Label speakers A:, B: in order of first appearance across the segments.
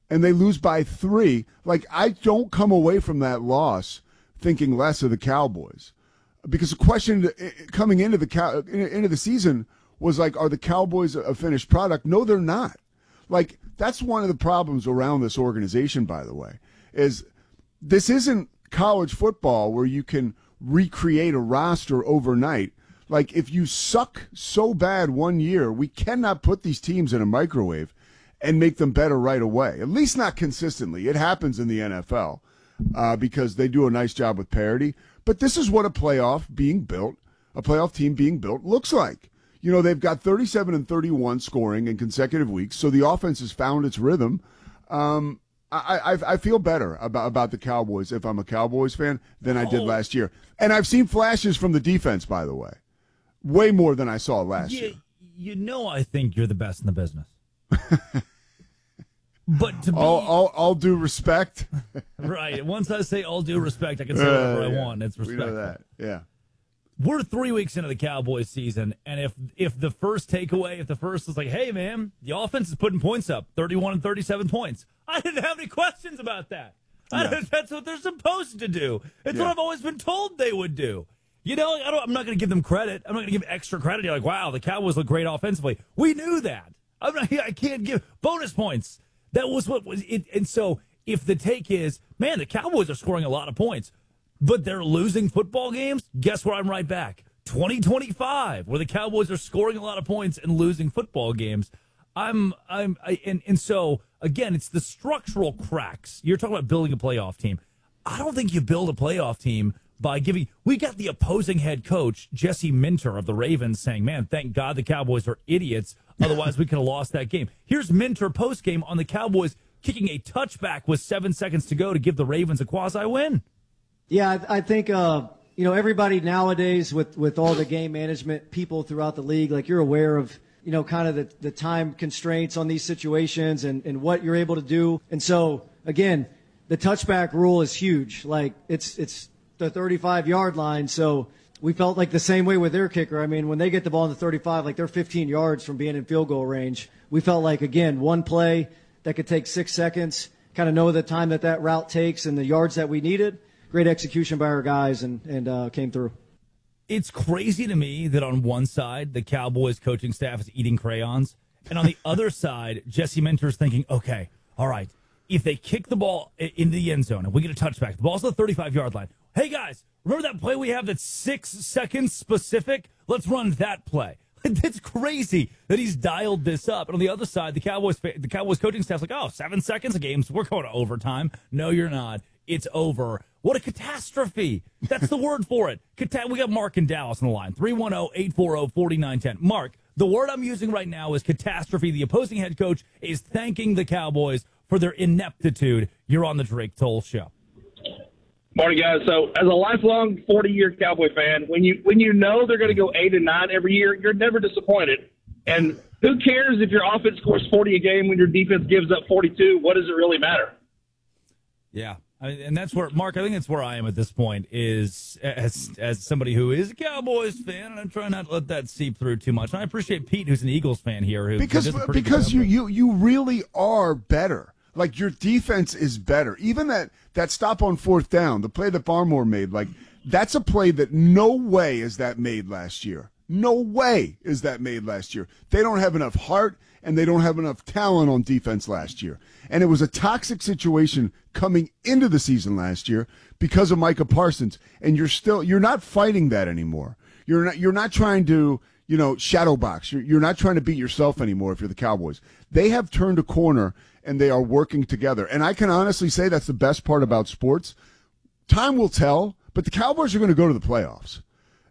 A: and they lose by 3, like, I don't come away from that loss thinking less of the Cowboys. Because the question coming into the season was like, are the Cowboys a finished product? No, they're not. Like, that's one of the problems around this organization, by the way, is this isn't college football where you can recreate a roster overnight. Like, if you suck so bad one year, we cannot put these teams in a microwave and make them better right away, at least not consistently. It happens in the NFL because they do a nice job with parity. But this is what a playoff team being built looks like. You know, they've got 37 and 31 scoring in consecutive weeks, so the offense has found its rhythm. I feel better about the Cowboys if I'm a Cowboys fan than I did last year. And I've seen flashes from the defense, by the way, way more than I saw last year.
B: You know, I think you're the best in the business. But to be
A: all due respect,
B: right? Once I say all due respect, I can say whatever I want. It's respectful.
A: We know that, yeah.
B: We're 3 weeks into the Cowboys season, and if the first takeaway, if the first is like, hey man, the offense is putting points up, 31 and 37 points, I didn't have any questions about that. Yeah. That's what they're supposed to do. It's what I've always been told they would do. You know, I'm not going to give them credit. I'm not going to give extra credit. You're like, wow, the Cowboys look great offensively. We knew that. I can't give bonus points. That was what was it. And so if the take is, man, the Cowboys are scoring a lot of points, but they're losing football games, guess where I'm right back? 2025, where the Cowboys are scoring a lot of points and losing football games. And so, again, it's the structural cracks. You're talking about building a playoff team. I don't think you build a playoff team by we got the opposing head coach, Jesse Minter of the Ravens, saying, man, thank God the Cowboys are idiots. Otherwise, we could have lost that game. Here's Minter postgame on the Cowboys kicking a touchback with 7 seconds to go to give the Ravens a quasi-win.
C: Yeah, I think, everybody nowadays with all the game management people throughout the league, like, you're aware of, kind of the time constraints on these situations and what you're able to do. And so, again, the touchback rule is huge. Like, it's the 35-yard line, so we felt like the same way with their kicker. I mean, when they get the ball in the 35, like, they're 15 yards from being in field goal range. We felt like, again, one play that could take 6 seconds, kind of know the time that route takes and the yards that we needed. Great execution by our guys and came through.
B: It's crazy to me that on one side, the Cowboys coaching staff is eating crayons, and on the other side, Jesse Minter's thinking, okay, all right, if they kick the ball into the end zone and we get a touchback, the ball's on the 35-yard line. Hey, guys, remember that play we have that's 6 seconds specific? Let's run that play. It's crazy that he's dialed this up. And on the other side, the Cowboys coaching staff's like, 7 seconds of games, we're going to overtime. No, you're not. It's over. What a catastrophe. That's the word for it. We got Mark in Dallas on the line. 310-840-4910. Mark, the word I'm using right now is catastrophe. The opposing head coach is thanking the Cowboys for their ineptitude. You're on the Drake Toll Show.
D: Morning, guys. So, as a lifelong 40-year Cowboy fan, when you know they're going to go 8-9 every year, you're never disappointed. And who cares if your offense scores 40 a game when your defense gives up 42? What does it really matter?
B: Yeah. And that's where, Mark, I think that's where I am at this point, is as somebody who is a Cowboys fan, and I'm trying not to let that seep through too much. And I appreciate Pete, who's an Eagles fan here.
A: Because you really are better. Like, your defense is better. Even that stop on fourth down, the play that Barmore made, like, that's a play that no way is that made last year. No way is that made last year. They don't have enough heart, and they don't have enough talent on defense last year. And it was a toxic situation coming into the season last year because of Micah Parsons. And you're not fighting that anymore. You're not trying to, shadow box. You're not trying to beat yourself anymore if you're the Cowboys. They have turned a corner, and they are working together. And I can honestly say that's the best part about sports. Time will tell, but the Cowboys are going to go to the playoffs.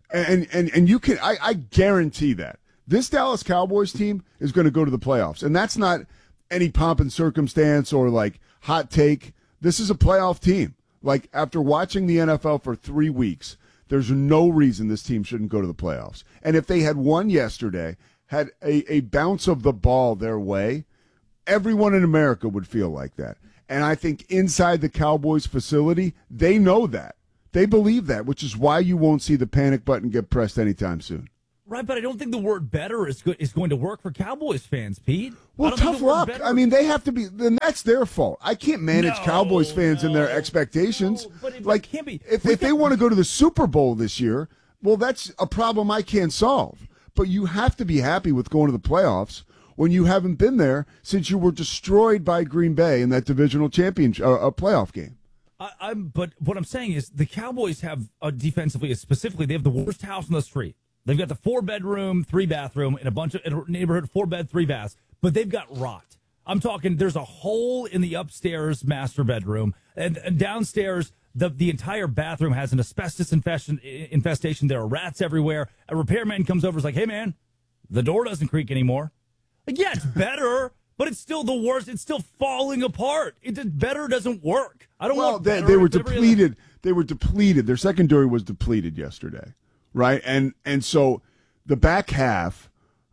A: And you can, I guarantee that. This Dallas Cowboys team is going to go to the playoffs. And that's not any pomp and circumstance or like hot take. This is a playoff team. Like, after watching the NFL for 3 weeks, there's no reason this team shouldn't go to the playoffs. And if they had won yesterday, had a bounce of the ball their way, everyone in America would feel like that. And I think inside the Cowboys facility, they know that. They believe that, which is why you won't see the panic button get pressed anytime soon.
B: Right, but I don't think the word better is going to work for Cowboys fans, Pete.
A: Well, tough luck. I mean, they have to be. Then that's their fault. I can't manage Cowboys fans and their expectations.
B: But it
A: like,
B: can't be.
A: If they want to go to the Super Bowl this year, well, that's a problem I can't solve. But you have to be happy with going to the playoffs when you haven't been there since you were destroyed by Green Bay in that divisional championship playoff game.
B: But what I'm saying is the Cowboys have defensively, specifically, they have the worst house on the street. They've got the 4-bedroom, 3-bathroom, and in a neighborhood 4-bed, 3-baths, but they've got rot. I'm talking, there's a hole in the upstairs master bedroom, and downstairs, the entire bathroom has an asbestos infestation. There are rats everywhere. A repairman comes over and is like, hey, man, the door doesn't creak anymore. Like, yeah, it's better, but it's still the worst. It's still falling apart. Better doesn't work. I don't want better.
A: They were depleted. They were depleted. Their secondary was depleted yesterday. Right, and so the back half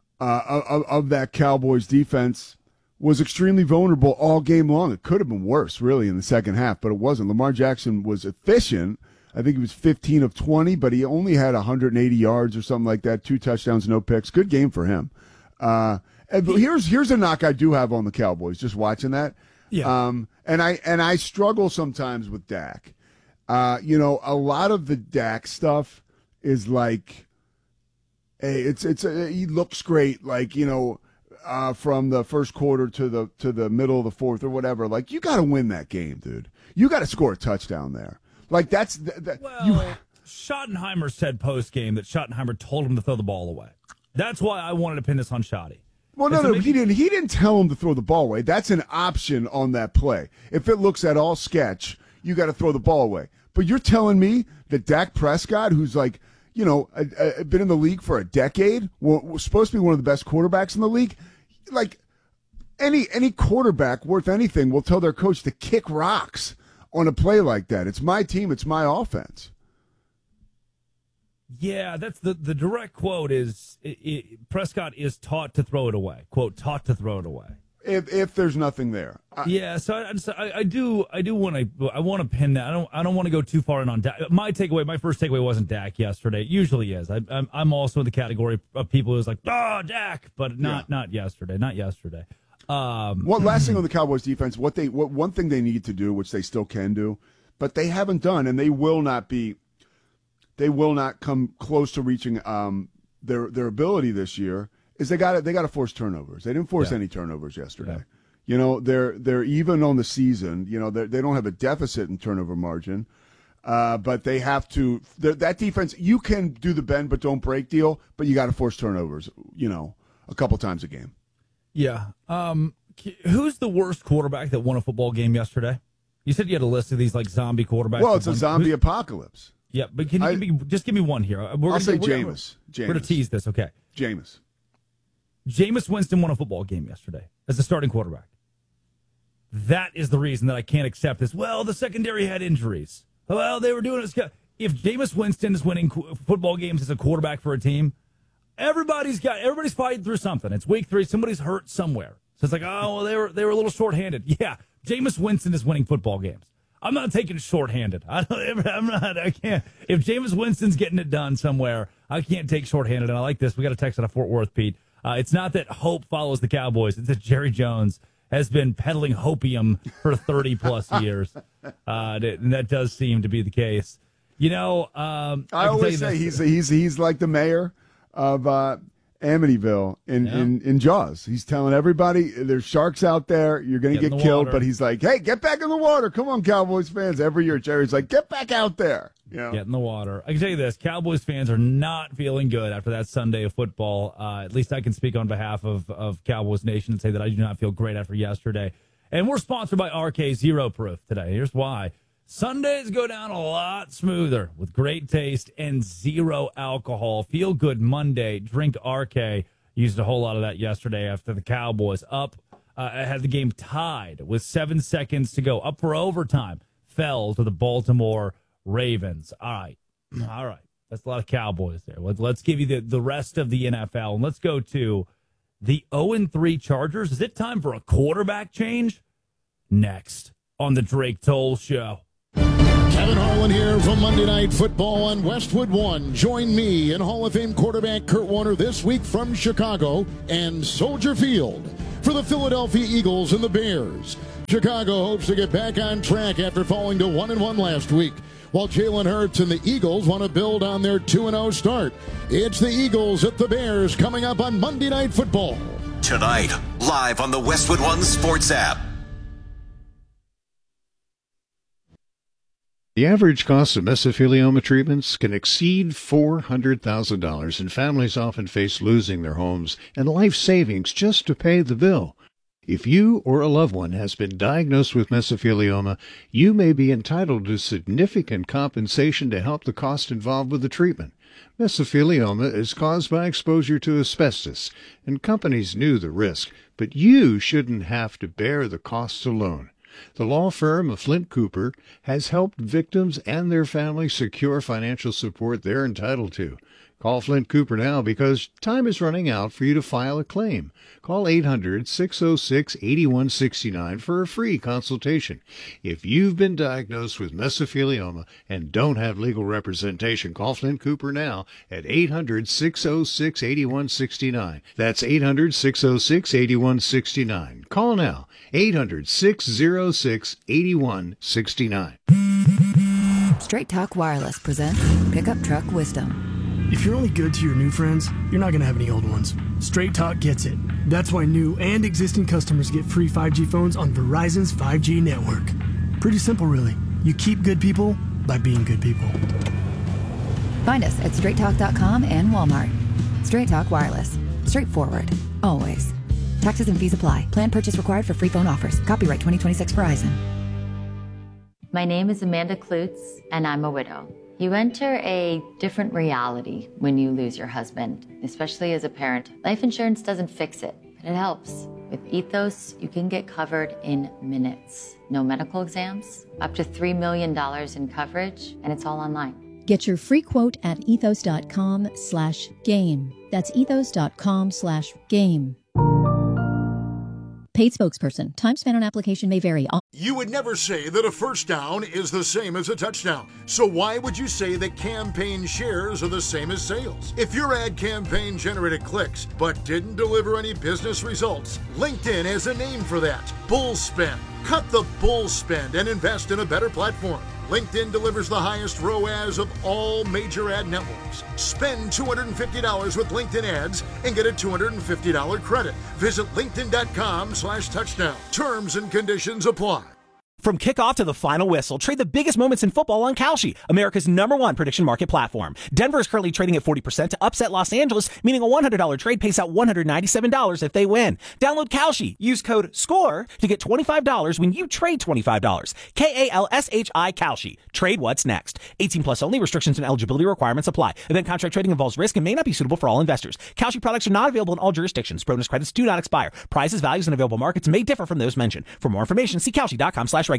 A: of that Cowboys defense was extremely vulnerable all game long. It could have been worse, really, in the second half, but it wasn't. Lamar Jackson was efficient. I think he was 15 of 20, but he only had 180 yards or something like that, 2 touchdowns, no picks. Good game for him. And here's a knock I do have on the Cowboys. Just watching that, and I struggle sometimes with Dak. A lot of the Dak stuff is like, hey, he looks great, like, from the first quarter to the middle of the fourth or whatever. Like, you got to win that game, dude. You got to score a touchdown there. Like, that's
B: Schottenheimer said post game that Schottenheimer told him to throw the ball away. That's why I wanted to pin this on Schotty.
A: Well, no, he didn't. He didn't tell him to throw the ball away. That's an option on that play. If it looks at all sketch, you got to throw the ball away. But you're telling me that Dak Prescott, who's like, been in the league for a decade, was supposed to be one of the best quarterbacks in the league. Like, any quarterback worth anything will tell their coach to kick rocks on a play like that. It's my team. It's my offense.
B: Yeah, that's the direct quote is Prescott is taught to throw it away. Quote, taught to throw it away.
A: If there's nothing there.
B: So I want to pin that. I don't want to go too far in on Dak. My first takeaway wasn't Dak yesterday. It usually is. I'm also in the category of people who's like, Dak, but not yesterday. Not yesterday.
A: Last thing on the Cowboys defense, one thing they need to do, which they still can do, but they haven't done, and they will not come close to reaching their ability this year, is they got to force turnovers. They didn't force any turnovers yesterday. Yeah. They're even on the season. They don't have a deficit in turnover margin, but they have to. That defense, you can do the bend but don't break deal, but you got to force turnovers. A couple times a game. Yeah.
B: Who's the worst quarterback that won a football game yesterday? You said you had a list of these like zombie quarterbacks.
A: Well, it's a zombie apocalypse.
B: Yeah, but can you give me one here?
A: I'll say Jameis.
B: We're going to tease this, okay? Jameis Winston won a football game yesterday as the starting quarterback. That is the reason that I can't accept this. Well, the secondary had injuries. Well, they were doing it. If Jameis Winston is winning football games as a quarterback for a team, everybody's fighting through something. It's week 3. Somebody's hurt somewhere. So it's like, oh, well, they were a little shorthanded. Yeah, Jameis Winston is winning football games. I'm not taking it shorthanded. I can't. If Jameis Winston's getting it done somewhere, I can't take shorthanded. And I like this. We got a text out of Fort Worth, Pete. It's not that hope follows the Cowboys. It's that Jerry Jones has been peddling hopium for 30-plus years. And that does seem to be the case. I
A: always say he's like the mayor of Amityville in Jaws. He's telling everybody there's sharks out there. You're going to get killed. But he's like, hey, get back in the water. Come on, Cowboys fans. Every year, Jerry's like, get back out there.
B: Get in the water. I can tell you this. Cowboys fans are not feeling good after that Sunday of football. At least I can speak on behalf of Cowboys Nation and say that I do not feel great after yesterday. And we're sponsored by RK Zero Proof today. Here's why. Sundays go down a lot smoother with great taste and zero alcohol. Feel good Monday. Drink RK. Used a whole lot of that yesterday after the Cowboys had the game tied with 7 seconds to go. Up for overtime. Fell to the Baltimore Ravens. All right. That's a lot of Cowboys there. Let's give you the rest of the NFL. And let's go to the 0-3 Chargers. Is it time for a quarterback change? Next on the Drake Toll Show.
E: Kevin Harlan here from Monday Night Football on Westwood One. Join me and Hall of Fame quarterback Kurt Warner this week from Chicago and Soldier Field for the Philadelphia Eagles and the Bears. Chicago hopes to get back on track after falling to 1-1 last week, while Jalen Hurts and the Eagles want to build on their 2-0 start. It's the Eagles at the Bears coming up on Monday Night Football.
F: Tonight, live on the Westwood One Sports app.
G: The average cost of mesothelioma treatments can exceed $400,000, and families often face losing their homes and life savings just to pay the bill. If you or a loved one has been diagnosed with mesothelioma, you may be entitled to significant compensation to help the cost involved with the treatment. Mesothelioma is caused by exposure to asbestos, and companies knew the risk, but you shouldn't have to bear the costs alone. The law firm of Flint Cooper has helped victims and their families secure financial support they're entitled to. Call Flint Cooper now because time is running out for you to file a claim. Call 800-606-8169 for a free consultation. If you've been diagnosed with mesothelioma and don't have legal representation, call Flint Cooper now at 800-606-8169. That's 800-606-8169. Call now, 800-606-8169.
H: Straight Talk Wireless presents Pickup Truck Wisdom.
I: If you're only good to your new friends, you're not going to have any old ones. Straight Talk gets it. That's why new and existing customers get free 5G phones on Verizon's 5G network. Pretty simple, really. You keep good people by being good people.
H: Find us at straighttalk.com and Walmart. Straight Talk Wireless. Straightforward. Always. Taxes and fees apply. Plan purchase required for free phone offers. Copyright 2026 Verizon.
J: My name is Amanda Klutz, and I'm a widow. You enter a different reality when you lose your husband, especially as a parent. Life insurance doesn't fix it, but it helps. With Ethos, you can get covered in minutes. No medical exams, up to $3 million in coverage, and it's all online.
K: Get your free quote at ethos.com/game. That's ethos.com/game. Paid spokesperson. Time spent on application may vary.
E: You would never say that a first down is the same as a touchdown. So why would you say that campaign shares are the same as sales? If your ad campaign generated clicks but didn't deliver any business results, LinkedIn has a name for that. Bull spend. Cut the bull spend and invest in a better platform. LinkedIn delivers the highest ROAS of all major ad networks. Spend $250 with LinkedIn ads and get a $250 credit. Visit linkedin.com/touchdown. Terms and conditions apply.
L: From kickoff to the final whistle, trade the biggest moments in football on Kalshi, America's #1 prediction market platform. Denver is currently trading at 40% to upset Los Angeles, meaning a $100 trade pays out $197 if they win. Download Kalshi. Use code SCORE to get $25 when you trade $25. KALSHI Kalshi. Trade what's next. 18 plus only. Restrictions and eligibility requirements apply. Event contract trading involves risk and may not be suitable for all investors. Kalshi products are not available in all jurisdictions. Bonus credits do not expire. Prices, values, and available markets may differ from those mentioned. For more information, see Kalshi.com/regulatory.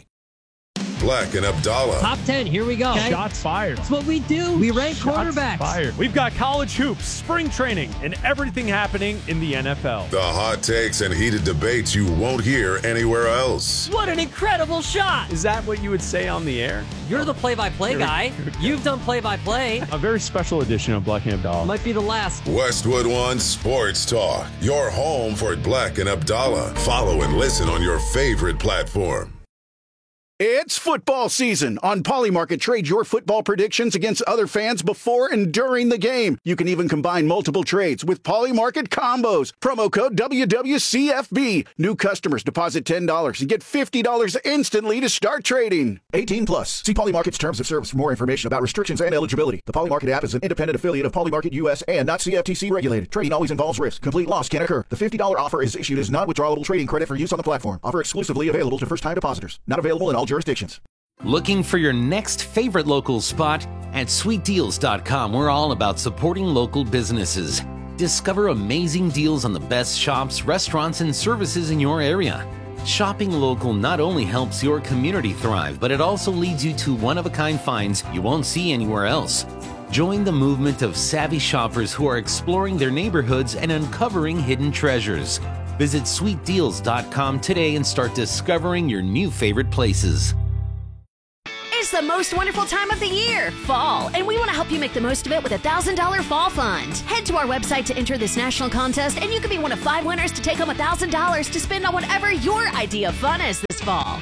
M: Black and Abdallah.
N: Top 10, here we go.
O: Okay. Shots fired.
N: That's what we do. We rank quarterbacks.
O: Fired. We've got college hoops, spring training, and everything happening in the NFL.
M: The hot takes and heated debates you won't hear anywhere else.
N: What an incredible shot.
O: Is that what you would say on the air?
N: You're the play-by-play guy. You've done play-by-play.
O: A very special edition of Black and Abdallah.
N: Might be the last.
M: Westwood One Sports Talk. Your home for Black and Abdallah. Follow and listen on your favorite platform.
P: It's football season. On Polymarket, trade your football predictions against other fans before and during the game. You can even combine multiple trades with Polymarket combos. Promo code WWCFB. New customers deposit $10 and get $50 instantly to start trading.
Q: 18 plus. See Polymarket's terms of service for more information about restrictions and eligibility. The Polymarket app is an independent affiliate of Polymarket US and not CFTC regulated. Trading always involves risk. Complete loss can occur. The $50 offer is issued as non-withdrawable trading credit for use on the platform. Offer exclusively available to first-time depositors. Not available in all jurisdictions.
R: Looking for your next favorite local spot? At sweetdeals.com, we're all about supporting local businesses. Discover amazing deals on the best shops, restaurants, and services in your area. Shopping local not only helps your community thrive, but it also leads you to one-of-a-kind finds you won't see anywhere else. Join the movement of savvy shoppers who are exploring their neighborhoods and uncovering hidden treasures. Visit sweetdeals.com today and start discovering your new favorite places.
S: It's the most wonderful time of the year, fall, and we want to help you make the most of it with a $1,000 fall fund. Head to our website to enter this national contest, and you could be one of 5 winners to take home $1,000 to spend on whatever your idea of fun is this fall.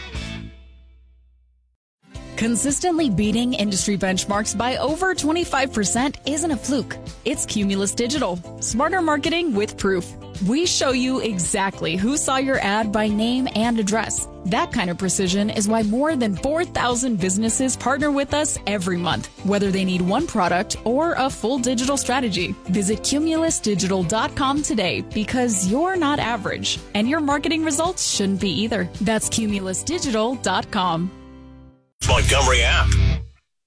T: Consistently beating industry benchmarks by over 25% isn't a fluke. It's Cumulus Digital. Smarter marketing with proof. We show you exactly who saw your ad by name and address. That kind of precision is why more than 4,000 businesses partner with us every month, whether they need one product or a full digital strategy. Visit cumulusdigital.com today because you're not average, and your marketing results shouldn't be either. That's cumulusdigital.com.
U: Montgomery app.